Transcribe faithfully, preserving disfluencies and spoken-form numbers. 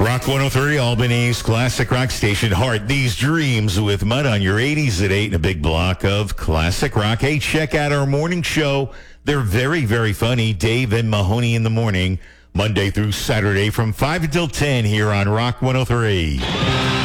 Rock one oh three, Albany's classic rock station. Heart These Dreams with Mud on your eighties at eight and a big block of classic rock. Hey, check out our morning show. They're very, very funny. Dave and Mahoney in the morning, Monday through Saturday from five until ten here on Rock one oh three.